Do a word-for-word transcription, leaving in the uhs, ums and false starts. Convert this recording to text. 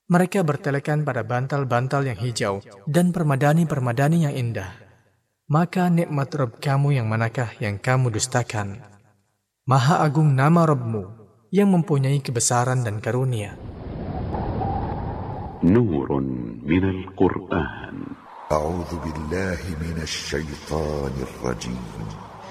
Mereka bertelekan pada bantal-bantal yang hijau dan permadani-permadani yang indah. Maka nikmat Rabb kamu yang manakah yang kamu dustakan? Maha agung nama Rabbmu yang mempunyai kebesaran dan karunia. Nurun minal Qur'an. A'udzu billahi minasy syaithanir rajim.